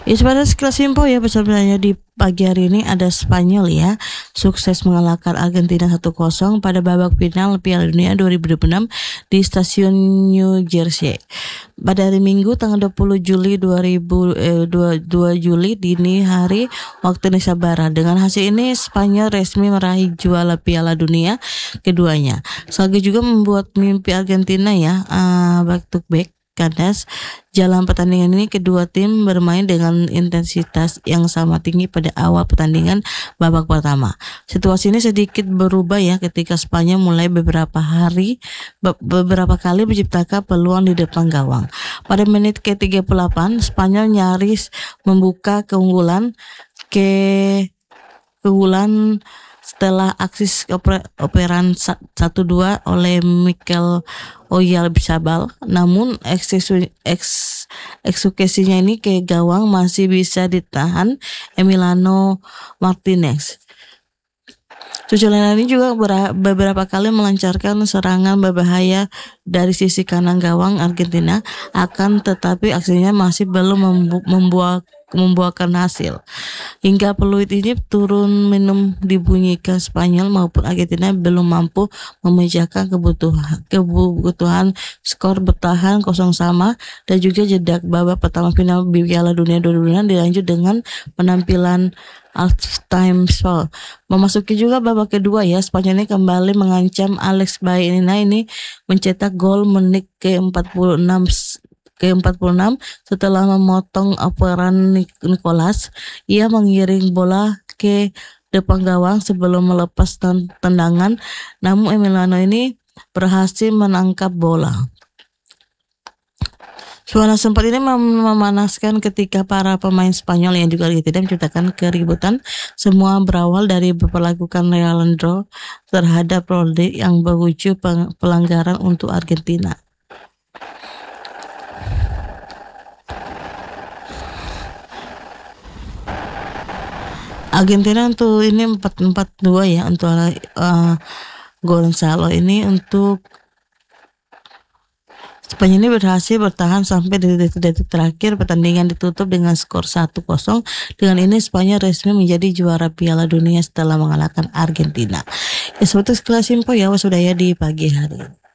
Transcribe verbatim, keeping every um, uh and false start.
Ya sebenarnya sekilas info ya sebenarnya di pagi hari ini ada Spanyol ya sukses mengalahkan Argentina satu kosong pada babak final Piala Dunia dua ribu dua puluh enam di stasiun New Jersey. Pada hari Minggu tanggal dua puluh Juli dua ribu dua puluh dua Juli dini hari waktu Indonesia Barat. Dengan hasil ini Spanyol resmi meraih juara Piala Dunia keduanya. Sekaligus juga membuat mimpi Argentina ya uh, back to back kandas. Jalan pertandingan ini kedua tim bermain dengan intensitas yang sama tinggi pada awal pertandingan babak pertama. Situasi ini sedikit berubah ya ketika Spanyol mulai beberapa hari be- beberapa kali menciptakan peluang di depan gawang. Pada menit ke tiga puluh delapan Spanyol nyaris membuka keunggulan ke keunggulan setelah aksi oper, operan satu dua oleh Mikel Oyarzabal, namun eksesu, eks, eksekusinya ini ke gawang masih bisa ditahan Emiliano Martinez. Susulan ini juga beberapa kali melancarkan serangan berbahaya dari sisi kanan gawang Argentina, akan tetapi aksinya masih belum membu- membuat membuahkan hasil. Hingga peluit ini turun minum dibunyikan Spanyol maupun Argentina belum mampu memecahkan kebutuhan kebutuhan skor bertahan kosong sama dan juga jeda babak pertama final Piala Dunia dua ribu dua puluh enam dilanjut dengan penampilan halftime show. Memasuki juga babak kedua ya, Spanyol ini kembali mengancam. Alex Baena ini mencetak gol menit ke empat puluh enam ke empat puluh enam setelah memotong operan Nicolas. Ia mengiring bola ke depan gawang sebelum melepas tendangan, namun Emiliano ini berhasil menangkap bola. Suara sempat ini mem- memanaskan ketika para pemain Spanyol yang juga tidak menciptakan keributan. Semua berawal dari memperlakukan Leandro terhadap Rodri yang berujung pelanggaran untuk Argentina. Argentina untuk ini empat empat dua ya untuk uh, Gonzalo ini. Untuk Spanyol ini berhasil bertahan sampai detik-detik terakhir. Pertandingan ditutup dengan skor satu kosong. Dengan ini Spanyol resmi menjadi juara Piala Dunia setelah mengalahkan Argentina. Ya seperti sekelas info ya wasudaya di pagi hari.